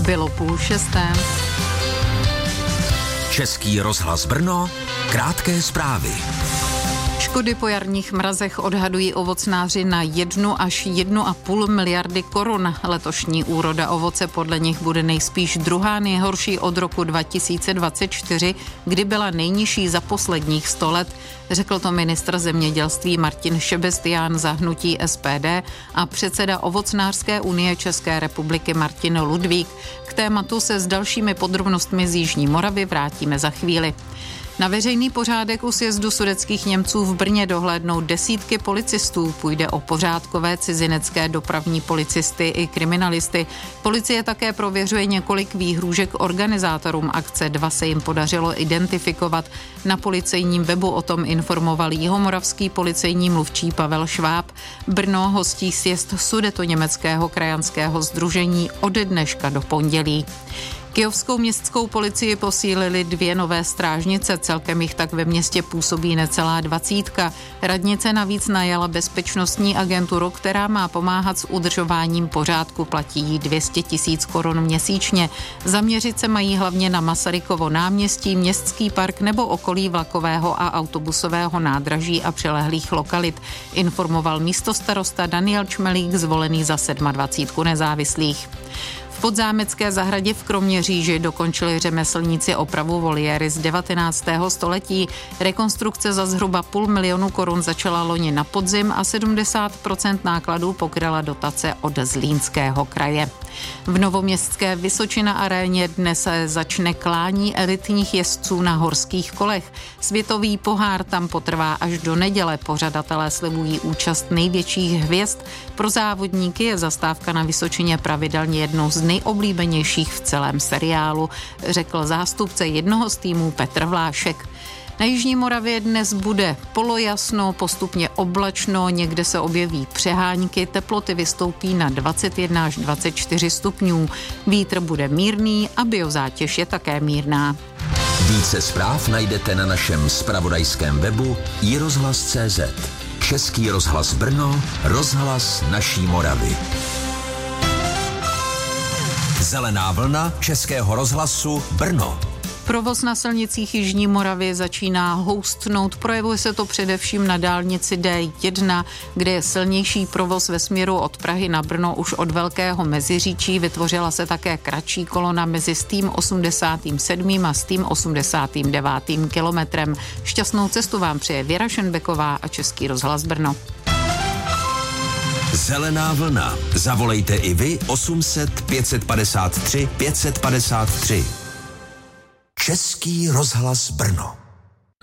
Bylo 5:30. Český rozhlas Brno, krátké zprávy. Škody po jarních mrazech odhadují ovocnáři na 1 až 1,5 miliardy korun. Letošní úroda ovoce podle nich bude nejspíš druhá nejhorší od roku 2024, kdy byla nejnižší za posledních 100 let. Řekl to ministr zemědělství Martin Šebestián za hnutí SPD a předseda Ovocnářské unie České republiky Martin Ludvík. K tématu se s dalšími podrobnostmi z Jižní Moravy vrátíme za chvíli. Na veřejný pořádek u sjezdu sudetských Němců v Brně dohlédnou desítky policistů. Půjde o pořádkové, cizinecké, dopravní policisty i kriminalisty. Policie také prověřuje několik výhrůžek organizátorům akce. 2 se jim podařilo identifikovat. Na policejním webu o tom informoval jihomoravský policejní mluvčí Pavel Šváb. Brno hostí sjezd Sudetoněmeckého krajanského sdružení ode dneška do pondělí. Kyjovskou městskou policii posílili 2 nové strážnice, celkem jich tak ve městě působí necelá 20. Radnice navíc najala bezpečnostní agenturu, která má pomáhat s udržováním pořádku, platí jí 200 000 korun měsíčně. Zaměřit se mají hlavně na Masarykovo náměstí, Městský park nebo okolí vlakového a autobusového nádraží a přilehlých lokalit, informoval místostarosta Daniel Čmelík, zvolený za 27 nezávislých. V Podzámecké zahradě v Kroměříži dokončili řemeslníci opravu voliéry z 19. století. Rekonstrukce za zhruba 500 000 korun začala loni na podzim a 70% nákladů pokryla dotace od Zlínského kraje. V novoměstské Vysočina aréně dnes začne klání elitních jezdců na horských kolech. Světový pohár tam potrvá až do neděle. Pořadatelé slibují účast největších hvězd. Pro závodníky je zastávka na Vysočině pravidelně jednou z nejoblíbenějších v celém seriálu, řekl zástupce jednoho z týmů Petr Vlášek. Na Jižní Moravě dnes bude polojasno, postupně oblačno, někde se objeví přehánky, teploty vystoupí na 21 až 24 stupňů. Vítr bude mírný a biozátěž je také mírná. Více zpráv najdete na našem zpravodajském webu iRozhlas.cz. Český rozhlas Brno, rozhlas naší Moravy. Zelená vlna Českého rozhlasu Brno. Provoz na silnicích Jižní Moravy začíná houstnout. Projevuje se to především na dálnici D1, kde je silnější provoz ve směru od Prahy na Brno už od Velkého Meziříčí. Vytvořila se také kratší kolona mezi stým 87. a stým 89. kilometrem. Šťastnou cestu vám přeje Věra Šenbeková a Český rozhlas Brno. Zelená vlna. Zavolejte i vy 800 553 553. Český rozhlas Brno.